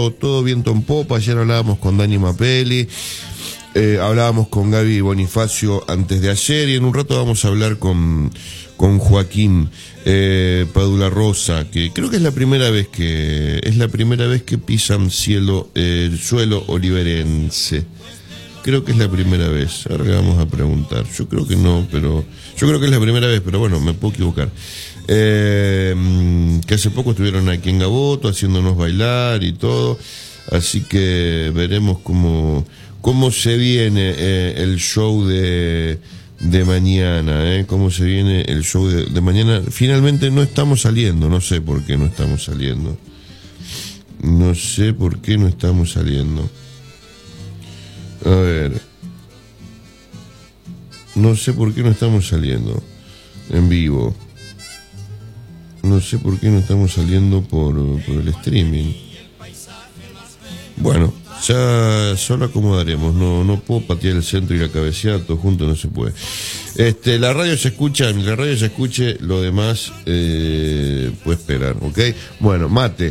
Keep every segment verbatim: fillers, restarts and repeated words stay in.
todo, todo viento en popa. Ayer hablábamos con Dani Mapelli, eh, hablábamos con Gaby Bonifacio antes de ayer, y en un rato vamos a hablar con, con Joaquín eh, Padula Rosa, que creo que es la primera vez que es la primera vez que pisan cielo, eh, suelo oliverense. Creo que es la primera vez. Ahora le vamos a preguntar. Yo creo que no, pero yo creo que es la primera vez, pero bueno, me puedo equivocar. Eh, que hace poco estuvieron aquí en Gaboto haciéndonos bailar y todo, así que veremos cómo cómo se viene eh, el show de de mañana, eh, cómo se viene el show de, de mañana. Finalmente no estamos saliendo, no sé por qué no estamos saliendo, no sé por qué no estamos saliendo. A ver, no sé por qué no estamos saliendo en vivo. No sé por qué no estamos saliendo por, por el streaming. Bueno, ya solo acomodaremos. No, no puedo patear el centro y la cabeceada, todo junto no se puede. Este, la radio se escucha, la radio se escuche, lo demás eh, puede esperar, ¿ok? Bueno, mate.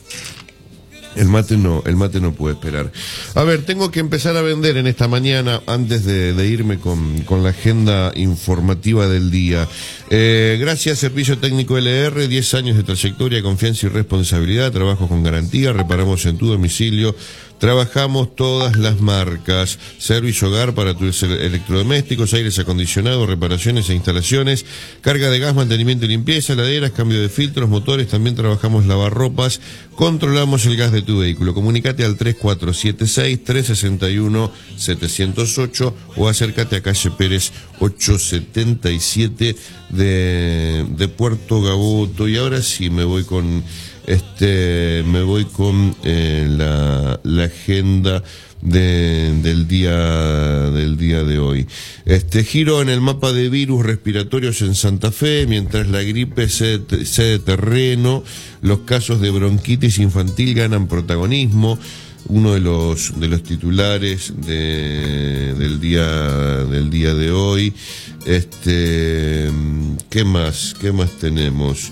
El mate no, el mate no puede esperar. A ver, tengo que empezar a vender en esta mañana antes de, de irme con, con la agenda informativa del día. Eh, gracias, Servicio Técnico L R, diez años de trayectoria, confianza y responsabilidad, trabajo con garantía, reparamos en tu domicilio, trabajamos todas las marcas, servicio hogar para tus electrodomésticos, aires acondicionados, reparaciones e instalaciones, carga de gas, mantenimiento y limpieza, heladeras, cambio de filtros, motores, también trabajamos lavarropas, controlamos el gas de tu vehículo. Comunicate al tres cuatro siete seis, tres seis uno, siete cero ocho o acércate a calle Pérez ochocientos setenta y siete de, de Puerto Gaboto. Y ahora sí me voy con este me voy con eh, la, la agenda de, del día del día de hoy. Este giro en el mapa de virus respiratorios en Santa Fe, mientras la gripe cede, cede terreno, los casos de bronquitis infantil ganan protagonismo. Uno de los de los titulares de, del día del día de hoy. Este, ¿qué más? ¿Qué más tenemos?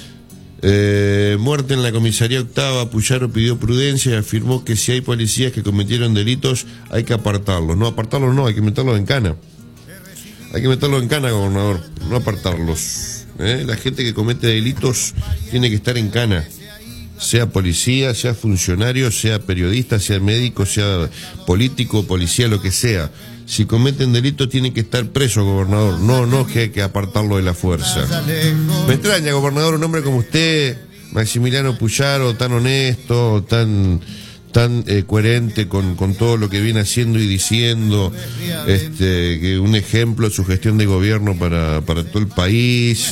Eh, muerte en la comisaría octava. Puyaro pidió prudencia y afirmó que si hay policías que cometieron delitos hay que apartarlos. No, apartarlos no, hay que meterlos en cana. Hay que meterlos en cana, gobernador, no apartarlos. ¿Eh? La gente que comete delitos tiene que estar en cana. Sea policía, sea funcionario, sea periodista, sea médico, sea político, policía, lo que sea. Si cometen delito tienen que estar presos, gobernador. No, no que hay que apartarlo de la fuerza. Me extraña, gobernador, un hombre como usted, Maximiliano Puyaro, tan honesto, tan tan eh, coherente con, con todo lo que viene haciendo y diciendo, este, que un ejemplo de su gestión de gobierno para, para todo el país.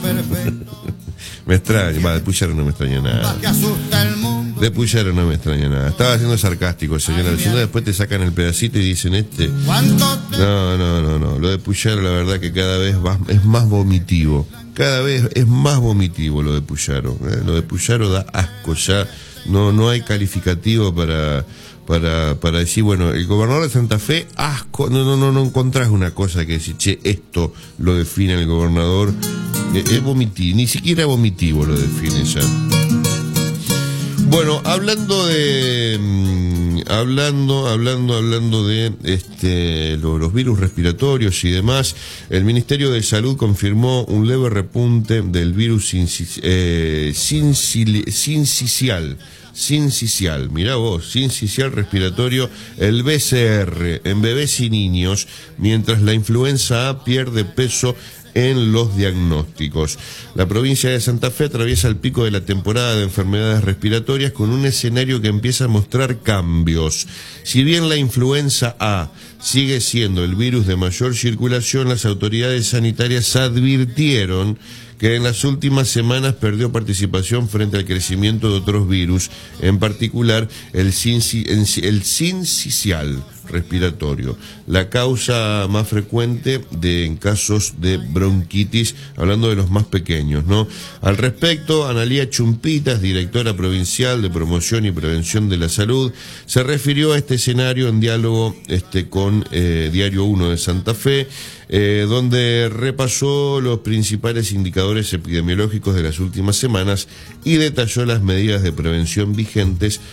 Me extraña, va, de Puyaro no me extraña nada. De Puyaro no me extraña nada. Estaba siendo sarcástico, señora vecina. Después te sacan el pedacito y dicen este. No, no, no, no. Lo de Puyaro, la verdad que cada vez va, es más vomitivo. Cada vez es más vomitivo lo de Puyaro. ¿eh? Lo de Puyaro da asco ya. No, no hay calificativo para, para, para decir, bueno, el gobernador de Santa Fe, asco. No, no, no, no encontrás una cosa que decir, che, esto lo define el gobernador. Es vomitivo, ni siquiera vomitivo lo define ya. Bueno, hablando de mmm, hablando, hablando, hablando de este lo, los virus respiratorios y demás, el Ministerio de Salud confirmó un leve repunte del virus sinci- eh, sincili- sincicial. Sincicial, mirá vos, sincicial respiratorio, el B C R, en bebés y niños, mientras la influenza A pierde peso en los diagnósticos. La provincia de Santa Fe atraviesa el pico de la temporada de enfermedades respiratorias con un escenario que empieza a mostrar cambios. Si bien la influenza A sigue siendo el virus de mayor circulación, las autoridades sanitarias advirtieron que en las últimas semanas perdió participación frente al crecimiento de otros virus, en particular el, sinci, el sincicial respiratorio, la causa más frecuente de en casos de bronquitis, hablando de los más pequeños, ¿no? Al respecto, Analía Chumpitas, directora provincial de Promoción y Prevención de la Salud, se refirió a este escenario en diálogo este, con eh, Diario uno de Santa Fe, eh, donde repasó los principales indicadores epidemiológicos de las últimas semanas y detalló las medidas de prevención vigentes